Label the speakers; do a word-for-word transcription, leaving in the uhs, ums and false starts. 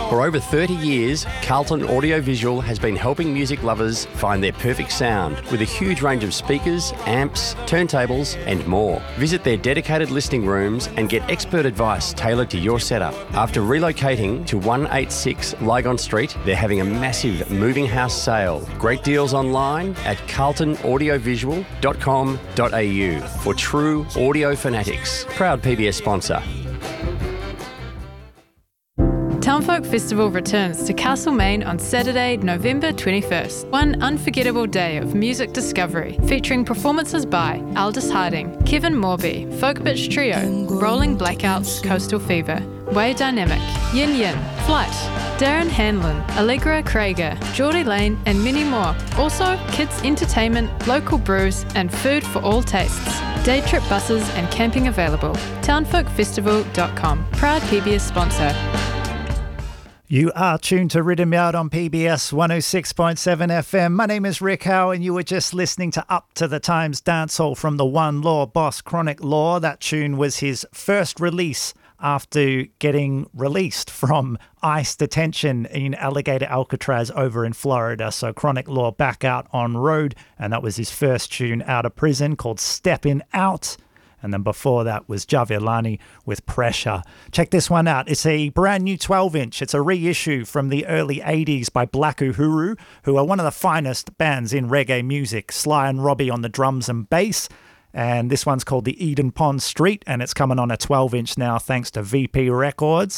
Speaker 1: For over thirty years, Carlton Audiovisual has been helping music lovers find their perfect sound with a huge range of speakers, amps, turntables and more. Visit their dedicated listening rooms and get expert advice tailored to your setup. After relocating to one eighty-six Lygon Street, they're having a massive moving house sale. Great deals online at carlton audiovisual dot com dot a u for true audio fanatics. Proud P B S sponsor.
Speaker 2: Townfolk Festival returns to Castlemaine on Saturday, November twenty-first. One unforgettable day of music discovery, featuring performances by Aldous Harding, Kevin Morby, Folk Bitch Trio, Rolling Blackouts, Coastal Fever, Way Dynamic, Yin Yin, Flight, Darren Hanlon, Allegra Krieger, Geordie Lane and many more. Also, kids entertainment, local brews and food for all tastes. Day trip buses and camping available. townfolk festival dot com. Proud P B S sponsor.
Speaker 3: You are tuned to Rhythm Yard on P B S one oh six point seven F M. My name is Rick Howe and you were just listening to Up to the Times Dancehall from the One Law boss Chronic Law. That tune was his first release after getting released from ICE detention in Alligator Alcatraz over in Florida. So Chronic Law back out on road, and that was his first tune out of prison called Steppin' Out. And then before that was Javiolani with Pressure. Check this one out. It's a brand new twelve inch. It's a reissue from the early eighties by Black Uhuru, who are one of the finest bands in reggae music. Sly and Robbie on the drums and bass. And this one's called The Eden Pond Street, and it's coming on a twelve inch now thanks to V P Records.